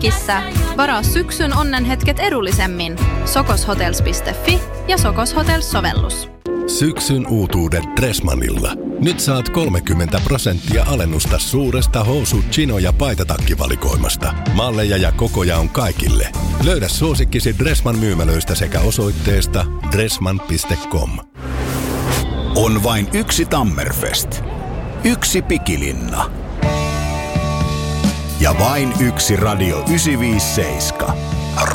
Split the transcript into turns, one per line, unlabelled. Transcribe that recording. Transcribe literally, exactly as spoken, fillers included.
Jenkkissä. Varaa syksyn onnenhetket edullisemmin. sokoshotels piste fi ja Sokos Hotels-sovellus.
Syksyn uutuudet Dressmanilla. Nyt saat kolmekymmentä prosenttia alennusta suuresta housu-, chino- ja paitatakkivalikoimasta. Malleja ja kokoja on kaikille. Löydä suosikkisi Dressman myymälöistä sekä osoitteesta dressman piste com.
On vain yksi Tammerfest. Yksi Pikilinna. Ja vain yksi Radio yhdeksänsataaviisikymmentäseitsemän.